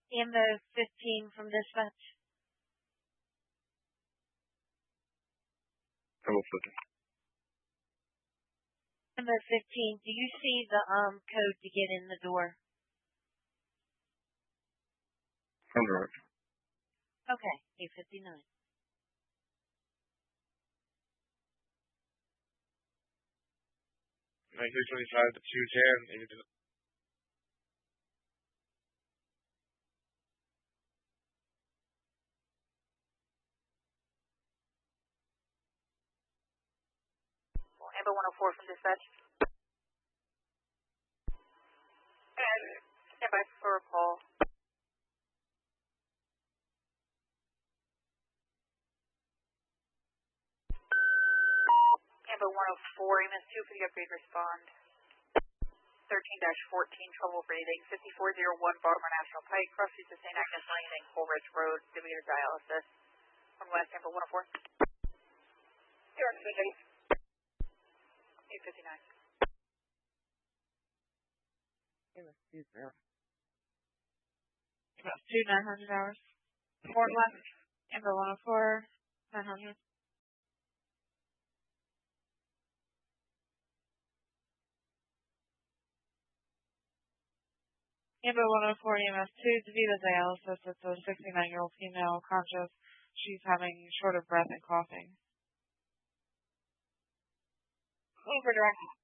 Ambo 15 from dispatch. Ambo 15. Ambo 15, do you see the code to get in the door? Under it. Okay, 859. 9625 to 210. Amber 104 from dispatch. And stand by for a call. Amber 104, EMS 2 for the upgrade respond. 13-14, trouble breathing. 5401 Baltimore National Pike, cross street St. Agnes Lane and Coleridge Road, DeVita dialysis. From West, Amber 104. Zero oxygen. 859. About 900 hours. Fort left. Amber 104, 900. Amber 104 EMS 2, DeVita dialysis. It's a 69-year-old female, conscious. She's having short of breath and coughing. Over direct.